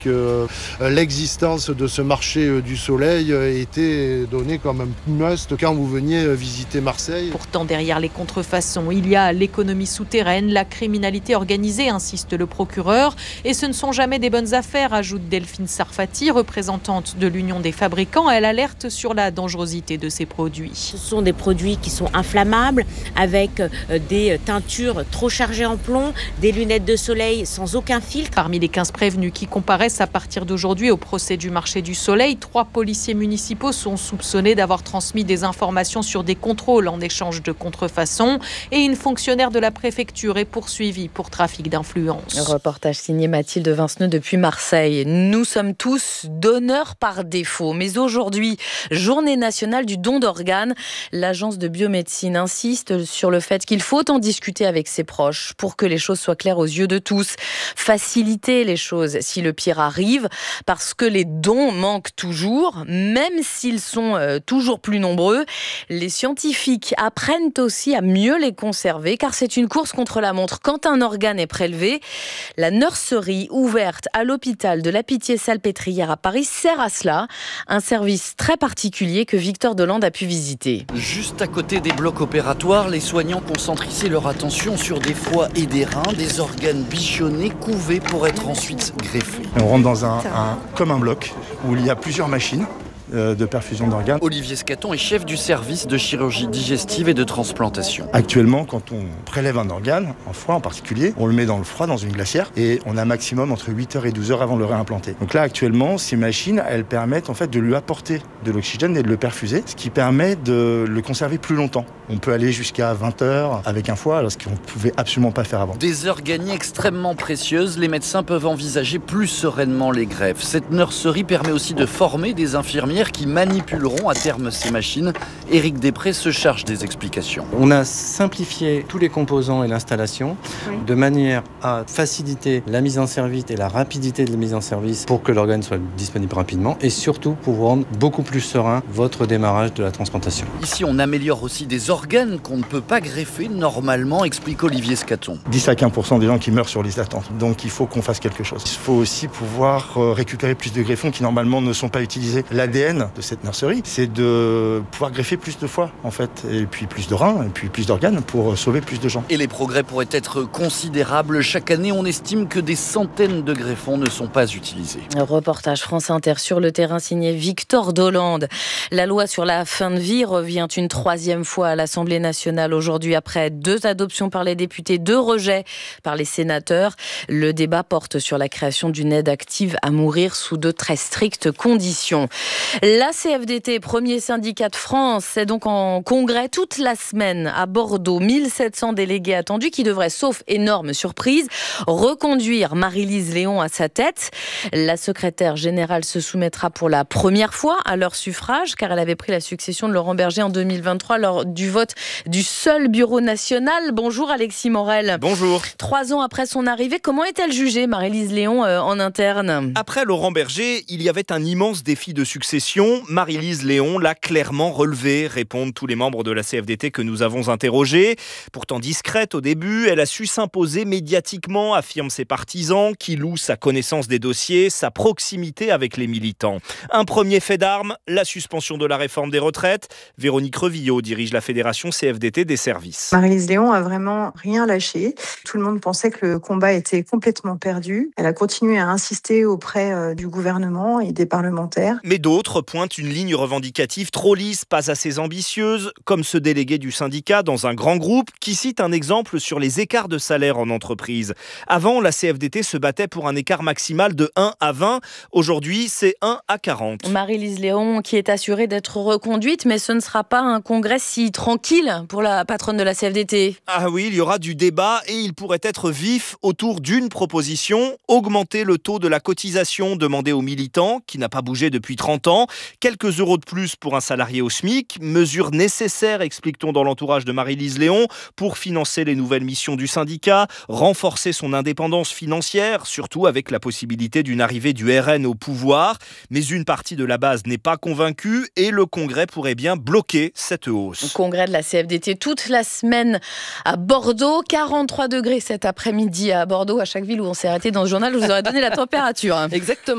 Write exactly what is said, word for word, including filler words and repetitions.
que l'existence de ce marché du soleil était donnée comme un must quand vous veniez visiter Marseille. Pourtant, derrière les contrefaçons, il y a l'économie souterraine, la criminalité organisée, insiste le procureur. Et ce ne sont jamais des bonnes affaires, ajoute Delphine Sarfati, représentante de l'Union des fabricants. Elle alerte sur la dangerosité de ces produits. Ce sont des produits qui sont inflammables, avec des teintures trop chargées en plomb, des lunettes de soleil sans aucun filtre. Parmi les quinze prévenus qui comparaissent à partir d'aujourd'hui au procès du marché du soleil, trois policiers municipaux sont soupçonnés d'avoir transmis des informations sur des contrôles en échange de contrefaçon, et une fonctionnaire de la préfecture est poursuivie pour trafic d'influence. Reportage signé Mathilde Vinceneux depuis Marseille. Nous sommes tous donneurs par défaut, mais aujourd'hui, journée nationale du don d'organes, l'agence de biomédecine insiste sur le fait qu'il faut en discuter avec ses proches pour que les choses soient claires aux yeux de tous. Faciliter les choses si le pire arrive, parce que les dons manquent toujours, même s'ils sont euh, toujours plus nombreux. Les scientifiques apprennent aussi à mieux les conserver, car c'est une course contre la montre. Quand un organe est prélevé, la nurserie ouverte à l'hôpital de la Pitié-Salpêtrière à Paris sert à cela. Un service très particulier que Victor Delande a pu visiter. Juste à côté des blocs opératoires, les soignants concentrent ici leur attention sur des foies et des reins, des organes bichonnés, couvés pour être ensuite greffés. On rentre dans un, un, comme un bloc où il y a plusieurs machines de perfusion d'organes. Olivier Scaton est chef du service de chirurgie digestive et de transplantation. Actuellement, quand on prélève un organe, en foie en particulier, on le met dans le froid, dans une glacière, et on a un maximum entre huit heures et douze heures avant de le réimplanter. Donc là, actuellement, ces machines, elles permettent en fait de lui apporter de l'oxygène et de le perfuser, ce qui permet de le conserver plus longtemps. On peut aller jusqu'à vingt heures avec un foie, alors ce qu'on ne pouvait absolument pas faire avant. Des heures gagnées extrêmement précieuses, les médecins peuvent envisager plus sereinement les greffes. Cette nurserie permet aussi de former des infirmières qui manipuleront à terme ces machines. Éric Després se charge des explications. On a simplifié tous les composants et l'installation oui. de manière à faciliter la mise en service et la rapidité de la mise en service pour que l'organe soit disponible rapidement et surtout pour vous rendre beaucoup plus serein votre démarrage de la transplantation. Ici, on améliore aussi des organes qu'on ne peut pas greffer normalement, explique Olivier Scaton. dix à quinze pour cent des gens qui meurent sur liste d'attente. Donc il faut qu'on fasse quelque chose. Il faut aussi pouvoir récupérer plus de greffons qui normalement ne sont pas utilisés. L'A D N de cette nurserie, c'est de pouvoir greffer plus de foie en fait, et puis plus de reins, et puis plus d'organes pour sauver plus de gens. Et les progrès pourraient être considérables. Chaque année, on estime que des centaines de greffons ne sont pas utilisés. Reportage France Inter sur le terrain signé Victor Delande. La loi sur la fin de vie revient une troisième fois à l'Assemblée nationale aujourd'hui après deux adoptions par les députés, deux rejets par les sénateurs. Le débat porte sur la création d'une aide active à mourir sous de très strictes conditions. La C F D T, premier syndicat de France, est donc en congrès toute la semaine à Bordeaux. mille sept cents délégués attendus qui devraient, sauf énorme surprise, reconduire Marie-Lise Léon à sa tête. La secrétaire générale se soumettra pour la première fois à leur suffrage, car elle avait pris la succession de Laurent Berger en deux mille vingt-trois lors du vote du seul bureau national. Bonjour Alexis Morel. Bonjour. Trois ans après son arrivée, comment est-elle jugée, Marie-Lise Léon, euh, en interne ? Après Laurent Berger, il y avait un immense défi de succession. Marie-Lise Léon l'a clairement relevé, répondent tous les membres de la C F D T que nous avons interrogés. Pourtant discrète au début, elle a su s'imposer médiatiquement, affirment ses partisans, qui louent sa connaissance des dossiers, sa proximité avec les militants. Un premier fait d'armes, la suspension de la réforme des retraites. Véronique Revillot dirige la fédération C F D T des services. Marie-Lise Léon a vraiment rien lâché. Tout le monde pensait que le combat était complètement perdu. Elle a continué à insister auprès euh, du gouvernement et des parlementaires. Mais d'autres pointent une ligne revendicative trop lisse, pas assez ambitieuse, comme ce délégué du syndicat dans un grand groupe qui cite un exemple sur les écarts de salaire en entreprise. Avant, la C F D T se battait pour un écart maximal de un à vingt. Aujourd'hui, c'est un à quarante. Marie-Lise Léon qui est assurée d'être reconduite, mais ce ne sera pas un congrès si tranquille pour la patronne de la C F D T. Ah oui, il y aura du débat et il pourrait être vif autour d'une proposition, augmenter le taux de la cotisation demandée aux militants, qui n'a pas bougé depuis trente ans. Quelques euros de plus pour un salarié au SMIC, mesure nécessaire, explique-t-on dans l'entourage de Marie-Lise Léon, pour financer les nouvelles missions du syndicat, renforcer son indépendance financière, surtout avec la possibilité d'une arrivée du R N au pouvoir. Mais une partie de la base n'est pas convaincue et le Congrès pourrait bien bloquer cette hausse. Le Congrès de la C F D T toute la semaine à Bordeaux, quarante-trois degrés cet après-midi à Bordeaux. À chaque ville où on s'est arrêté dans ce journal, je vous aurais donné la température. Exactement.